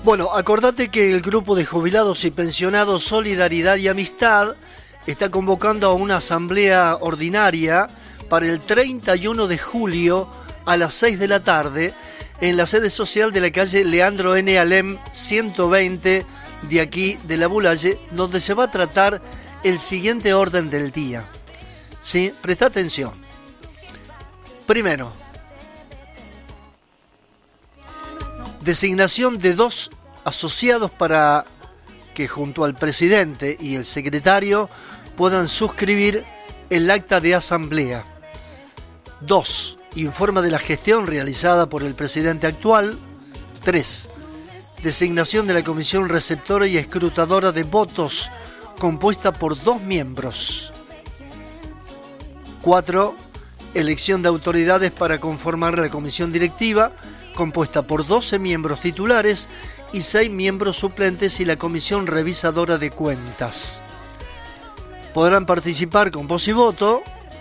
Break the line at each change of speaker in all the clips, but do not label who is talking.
Bueno, acordate que el grupo de jubilados y pensionados Solidaridad y Amistad está convocando a una asamblea ordinaria para el 31 de julio a las 6 de la tarde en la sede social de la calle Leandro N. Alem 120 de aquí de la Bulaye, donde se va a tratar el siguiente orden del día. ¿Sí? Presta atención. Primero, designación de 2 asociados para que junto al presidente y el secretario puedan suscribir el acta de asamblea. 2. Informa de la gestión realizada por el presidente actual. 3. Designación de la comisión receptora y escrutadora de votos, compuesta por 2 miembros. 4. Elección de autoridades para conformar la comisión directiva, compuesta por 12 miembros titulares y 6 miembros suplentes, y la comisión revisadora de cuentas. Podrán participar con voz y voto,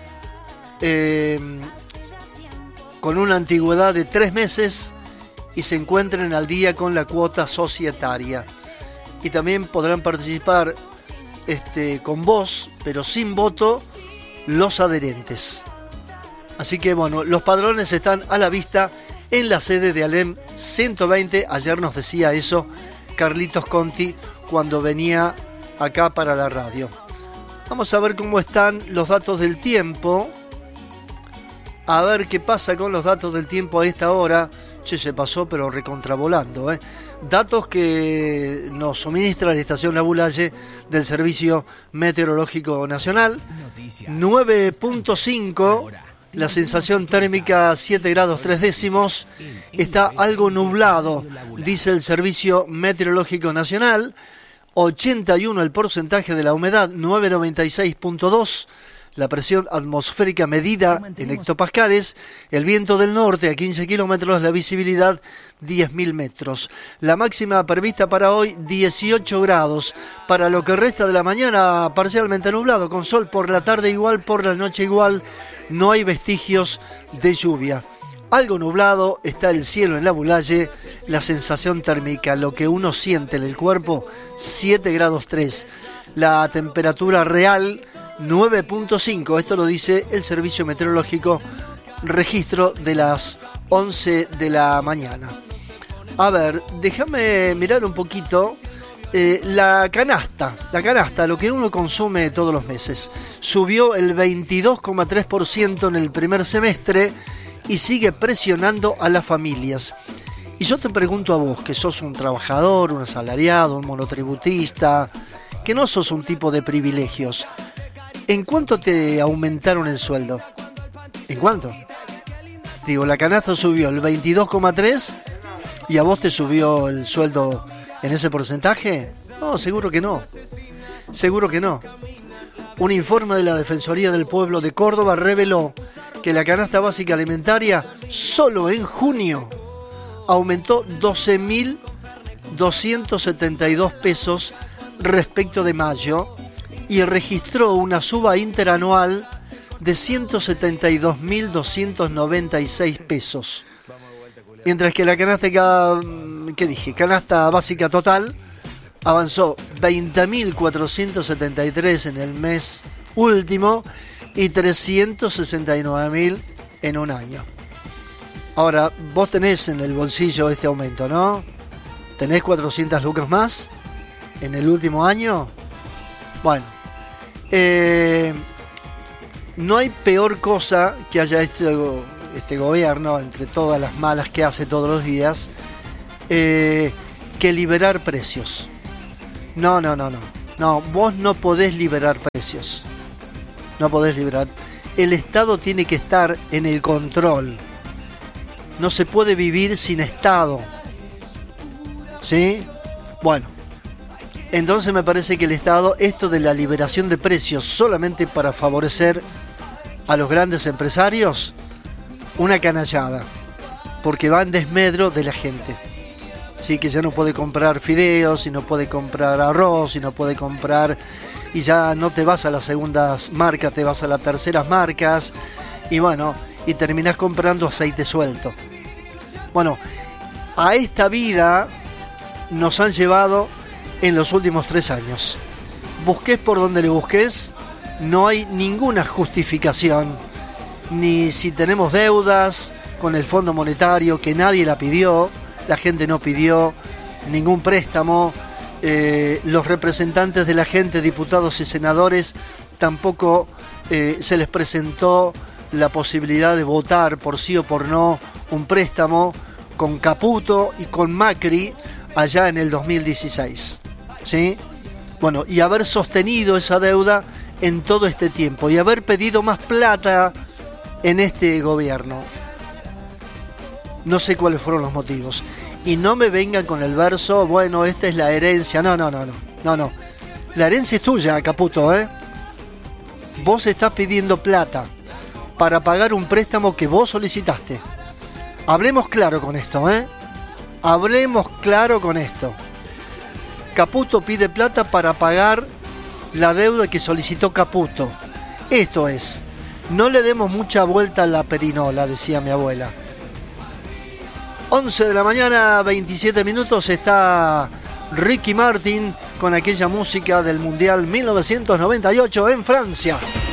con una antigüedad de 3 meses y se encuentren al día con la cuota societaria. Y también podrán participar con voz, pero sin voto, los adherentes. Así que bueno, los padrones están a la vista en la sede de Alem 120. Ayer nos decía eso Carlitos Conti cuando venía acá para la radio. Vamos a ver cómo están los datos del tiempo. A ver qué pasa con los datos del tiempo a esta hora. Che, se pasó pero recontravolando, ¿eh? Datos que nos suministra la estación La Bulaye del Servicio Meteorológico Nacional. 9.5, la sensación térmica 7 grados 3 décimos. Está algo nublado, dice el Servicio Meteorológico Nacional. 81 el porcentaje de la humedad, 996.2. La presión atmosférica medida en hectopascales, el viento del norte a 15 kilómetros, la visibilidad 10.000 metros. La máxima prevista para hoy 18 grados. Para lo que resta de la mañana parcialmente nublado, con sol por la tarde igual, por la noche igual, no hay vestigios de lluvia. Algo nublado está el cielo en la Bulaye, la sensación térmica, lo que uno siente en el cuerpo, 7 grados 3. La temperatura real 9.5, esto lo dice el Servicio Meteorológico, registro de las 11 de la mañana. A ver, déjame mirar un poquito la canasta, lo que uno consume todos los meses. Subió el 22,3% en el primer semestre y sigue presionando a las familias. Y yo te pregunto a vos, que sos un trabajador, un asalariado, un monotributista, que no sos un tipo de privilegios, ¿en cuánto te aumentaron el sueldo? ¿En cuánto? Digo, la canasta subió el 22,3 y a vos te subió el sueldo en ese porcentaje. No, seguro que no. Seguro que no. Un informe de la Defensoría del Pueblo de Córdoba reveló que la canasta básica alimentaria solo en junio aumentó 12.272 pesos respecto de mayo, y registró una suba interanual de 172.296 pesos. Mientras que la canasta básica total avanzó 20.473 en el mes último y 369.000 en un año. Ahora, vos tenés en el bolsillo este aumento, ¿no? ¿Tenés 400 lucas más en el último año? Bueno, no hay peor cosa que haya este gobierno, entre todas las malas que hace todos los días, que liberar precios. No, vos no podés liberar precios. No podés liberar. El Estado tiene que estar en el control. No se puede vivir sin Estado. ¿Sí? Bueno. Entonces me parece que el Estado, esto de la liberación de precios solamente para favorecer a los grandes empresarios, una canallada, porque va en desmedro de la gente. Sí, que ya no puede comprar fideos, y no puede comprar arroz, y no puede comprar, y ya no te vas a las segundas marcas, te vas a las terceras marcas, y bueno, y terminás comprando aceite suelto. Bueno, a esta vida nos han llevado en los últimos 3 años. Busques por donde le busques, no hay ninguna justificación, ni si tenemos deudas con el Fondo Monetario, que nadie la pidió, la gente no pidió ningún préstamo, los representantes de la gente, diputados y senadores, tampoco se les presentó la posibilidad de votar por sí o por no un préstamo con Caputo y con Macri allá en el 2016, ¿sí? Bueno, y haber sostenido esa deuda en todo este tiempo y haber pedido más plata en este gobierno. No sé cuáles fueron los motivos. Y no me vengan con el verso, bueno, esta es la herencia. No. La herencia es tuya, Caputo, ¿eh? Vos estás pidiendo plata para pagar un préstamo que vos solicitaste. Hablemos claro con esto, ¿eh? Hablemos claro con esto. Caputo pide plata para pagar la deuda que solicitó Caputo. Esto es, no le demos mucha vuelta a la perinola, decía mi abuela. 11 de la mañana, 27 minutos, está Ricky Martin con aquella música del Mundial 1998 en Francia.